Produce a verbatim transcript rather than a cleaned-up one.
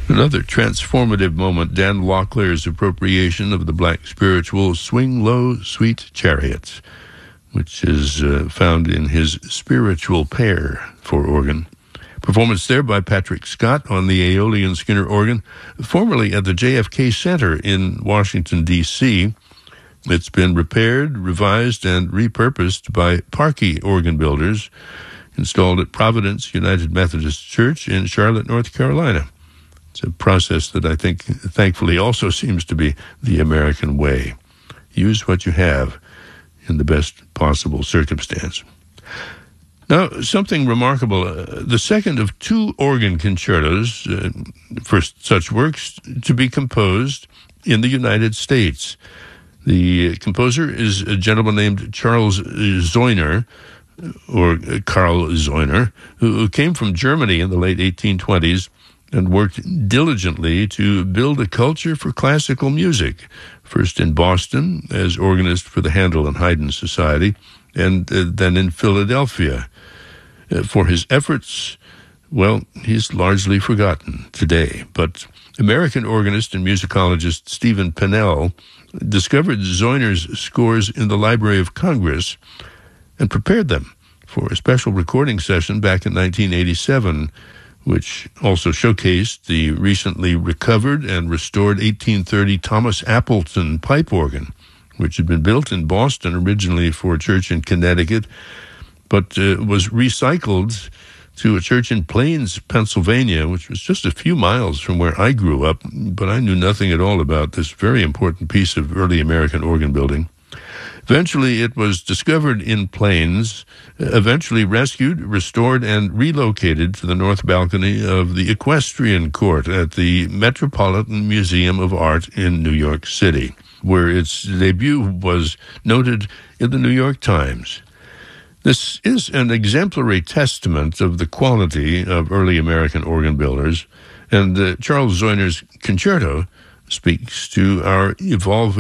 Another transformative moment, Dan Locklear's appropriation of the black spiritual Swing Low, Sweet Chariots, which is uh, found in his Spiritual Pair for organ. Performance there by Patrick Scott on the Aeolian Skinner organ, formerly at the J F K Center in Washington, D C It's been repaired, revised, and repurposed by Parkey organ builders, installed at Providence United Methodist Church in Charlotte, North Carolina. It's a process that I think, thankfully, also seems to be the American way. Use what you have in the best possible circumstance. Now, something remarkable, uh, the second of two organ concertos, uh, for such works, to be composed in the United States. The composer is a gentleman named Charles Zeuner, or Karl Zeuner, who came from Germany in the late eighteen twenties and worked diligently to build a culture for classical music, first in Boston as organist for the Handel and Haydn Society, and uh, then in Philadelphia. Uh, for his efforts, well, he's largely forgotten today. But American organist and musicologist Stephen Pennell discovered Zeuner's scores in the Library of Congress and prepared them for a special recording session back in nineteen eighty-seven, which also showcased the recently recovered and restored eighteen thirty Thomas Appleton pipe organ, which had been built in Boston originally for a church in Connecticut, but uh, was recycled to a church in Plains, Pennsylvania, which was just a few miles from where I grew up, but I knew nothing at all about this very important piece of early American organ building. Eventually, it was discovered in Plains, eventually rescued, restored, and relocated to the north balcony of the Equestrian Court at the Metropolitan Museum of Art in New York City, where its debut was noted in the New York Times. This is an exemplary testament of the quality of early American organ builders, and uh, Charles Zeuner's concerto speaks to our evolving